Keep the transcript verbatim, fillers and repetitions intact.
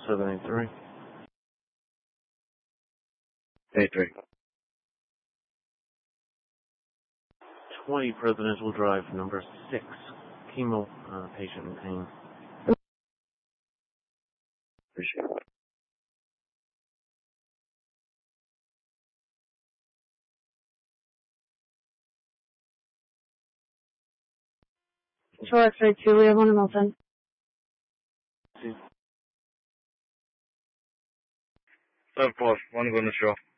seven eight three. eight three. twenty Presidential Drive, number six. Chemo uh, patient in pain. Appreciate it. Shore X-ray two, we have one in Milton. seven four, one going to show.